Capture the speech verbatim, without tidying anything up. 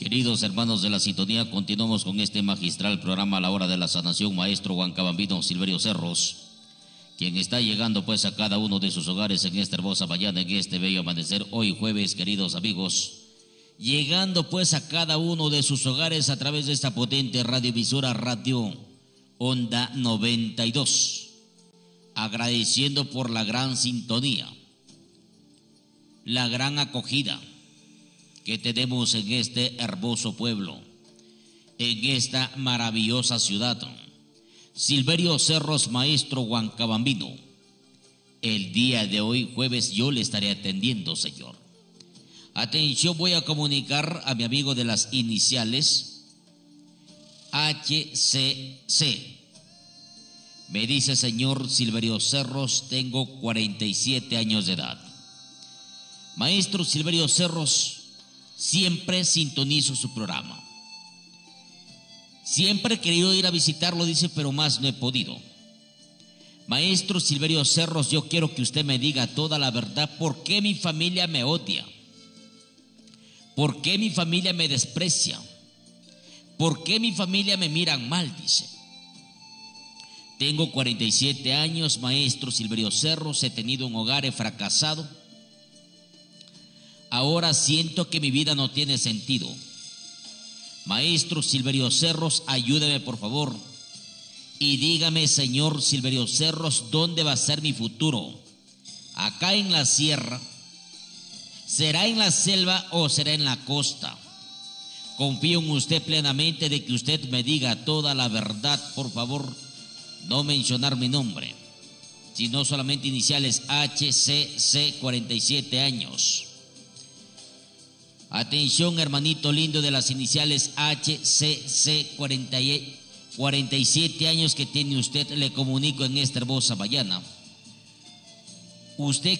Queridos hermanos de la sintonía, continuamos con este magistral programa a la hora de la sanación, maestro Huancabambino Silverio Cerros, quien está llegando pues a cada uno de sus hogares en esta hermosa mañana, en este bello amanecer, hoy jueves, queridos amigos, llegando pues a cada uno de sus hogares a través de esta potente radiovisora Radio Onda noventa y dos, agradeciendo por la gran sintonía, la gran acogida que tenemos en este hermoso pueblo, en esta maravillosa ciudad. Silverio Cerros, maestro Huancabambino, el día de hoy jueves yo le estaré atendiendo, señor. Atención, voy a comunicar a mi amigo de las iniciales H C C. Me dice: señor Silverio Cerros, tengo cuarenta y siete años de edad. Maestro Silverio Cerros, siempre sintonizo su programa. Siempre he querido ir a visitarlo, dice, pero más no he podido. Maestro Silverio Cerros, yo quiero que usted me diga toda la verdad. ¿Por qué mi familia me odia? ¿Por qué mi familia me desprecia? ¿Por qué mi familia me miran mal? Dice. Tengo cuarenta y siete años, maestro Silverio Cerros, he tenido un hogar, he fracasado. Ahora siento que mi vida no tiene sentido. Maestro Silverio Cerros, ayúdeme por favor. Y dígame, señor Silverio Cerros, ¿dónde va a ser mi futuro? ¿Acá en la sierra? ¿Será en la selva o será en la costa? Confío en usted plenamente de que usted me diga toda la verdad, por favor. No mencionar mi nombre, sino solamente iniciales H C C, cuarenta y siete años. Atención, hermanito lindo de las iniciales H C C, cuarenta y siete años que tiene usted, le comunico en esta hermosa mañana. Usted